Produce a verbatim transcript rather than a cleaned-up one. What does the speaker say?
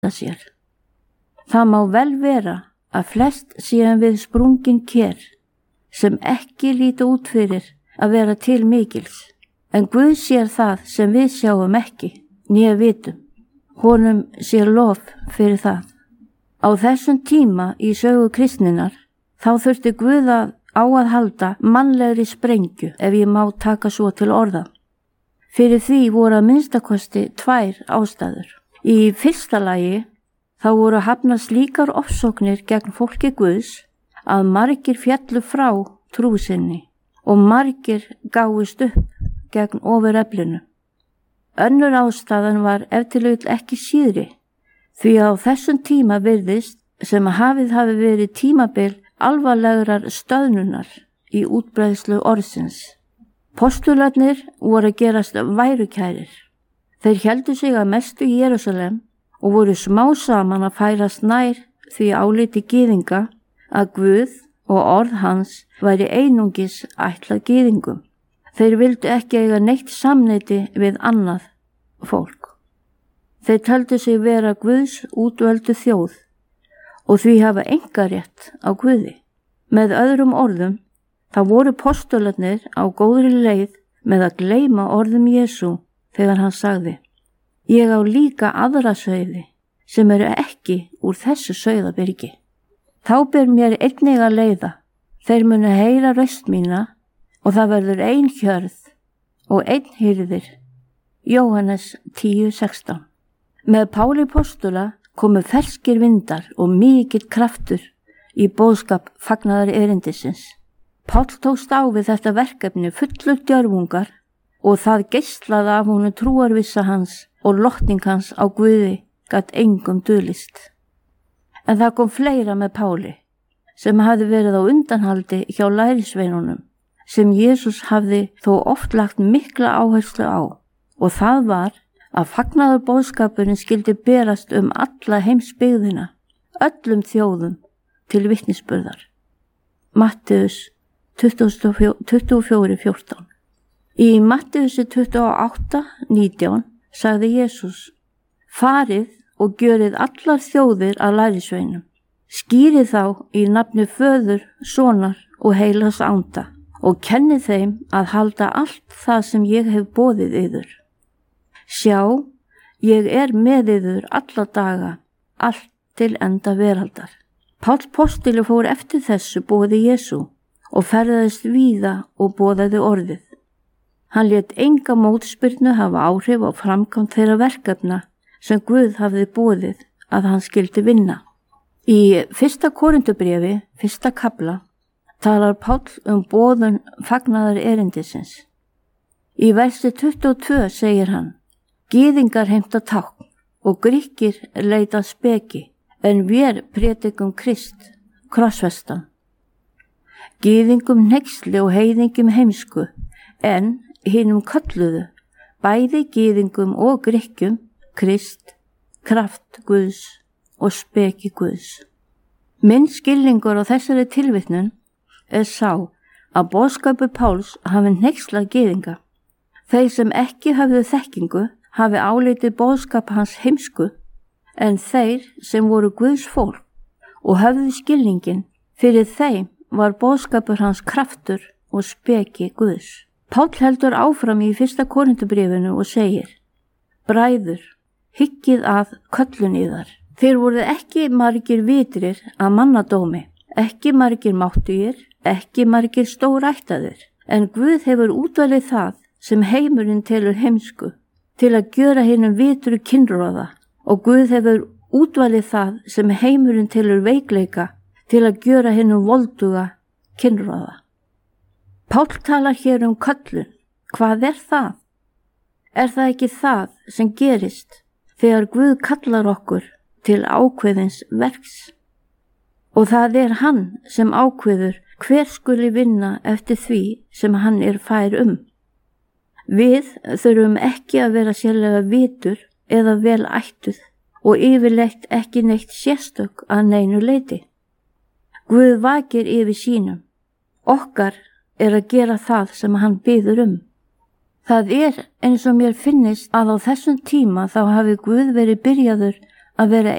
sér. Það má vel vera að flest séum við sprungin ker sem ekki líta út fyrir að vera til mikils, en Guð sér það sem við sjáum ekki, né vitum. Honum sér lof fyrir það. Á þessum tíma í sögu kristninnar þá þurfti Guð að á að halda mannlegri sprengju, ef ég má taka svo til orða. Fyrir því voru að minnstakosti tvær ástæður. Í fyrsta lagi þá voru hafnar slíkar ofsóknir gegn fólki Guðs að margir fjallu frá trú sinni og margir gáfust upp gegn ofureflinu. Önnur ástæðan var ef til vill ekki síðri, því á þessum tíma virðist sem að hafið hafi verið tímabil alvarlegrar stöðnunar í útbreiðslu orðsins. Postularnir voru að gerast værukærir. Þeir héldu sig að mestu í Jerúsalem og voru smá saman að færast nær því áliti gyðinga að Guð og orð hans væri einungis ætlað gyðingum. Þeir vildu ekki eiga neitt samneyti við annað fólk. Þeir töldu sig vera Guðs útvöldu þjóð og því hafa einkarétt á Guði. Með öðrum orðum, þá voru postularnir á góðri leið með að gleyma orðum Jesú þegar hann sagði: Ég á líka aðra sauði sem eru ekki úr þessu sauðabyrgi. Þá ber mér einnig að leiða, þeir munu heyra röst mína og það verður ein hjörð og einn hirðir. Jóhannes tíu sextán. Með Páli postula komu ferskir vindar og mikill kraftur í boðskap fagnaðar erindisins. Páll tókst á við þetta verkefni fullur djörfungar og það geislaði af honum trúarvissa hans og lotning hans á Guði gat engum dulist. En það kom fleira með Páli sem hafði verið á undanhaldi hjá lærisveinunum sem Jesús hafði þó oft lagt mikla áherslu á, og það var að fagnaður boðskapurinn skildi berast um alla heimsbyggðina, öllum þjóðum til vitnisburðar. Matteus tuttugu og fjögur fjórtán. Í Matteusi tuttugu og átta nítján sagði Jesús: Farið og gjörið allar þjóðir að lærisveinum. Skýrið þá í nafni Föður, Sonar og Heilags Anda og kennið þeim að halda allt það sem ég hef boðið yður. Sjá, ég er með yður alla daga, allt til enda veraldar. Páll postuli fór eftir þessu boði Jesú og ferðaðist víða og boðaði orðið. Hann lét enga mótspyrnu hafa áhrif á framkvæmd þeirra verkefna sem Guð hafði boðið að hann skildi vinna. Í fyrsta Korintubréfi, fyrsta kafla, talar Páll um boðun fagnaðar erindisins. Í versi tuttugu og tvö segir hann: Gyðingar heimta tákn og Grikkir leita speki, en vér prédikum Krist, krossfestan. Gyðingum hneyksli og heiðingum heimsku, en hinum kölluðu, bæði gyðingum og Grikkjum, Krist, kraft Guðs og speki Guðs. Minn skilningur á þessari tilvitnun er sá að boðskapur Páls hafi hneykslað gyðinga. Þeir sem ekki hafðu þekkingu hafi álitið boðskap hans heimsku, en þeir sem voru Guðs fólk og höfðu skilningin, fyrir þeim var boðskapur hans kraftur og speki Guðs. Páll heldur áfram í fyrsta Korintubréfinu og segir: Bræður, hyggið að köllun yðar. Þeir voru ekki margir vitrir að mannadómi, ekki margir máttugir, ekki margir stórættaðir, en Guð hefur útvalið það sem heimurinn telur heimsku, til að gjöra hinum vitru kynróða, og Guð hefur útvalið það sem heimurinn telur veikleika, til að gjöra hinum volduga kynróða. Páll talar hér um köllun. Hvað er það? Er það ekki það sem gerist þegar Guð kallar okkur til ákveðins verks? Og það er hann sem ákveður hver skuli vinna eftir því sem hann er fær um. Við þurfum ekki að vera sérlega vitur eða vel ættuð og yfirleitt ekki neitt sérstök að neinu leiti. Guð vakir yfir sínum. Okkar er að gera það sem hann biður um. Það er eins og mér finnist að á þessum tíma þá hafi Guð verið byrjaður að vera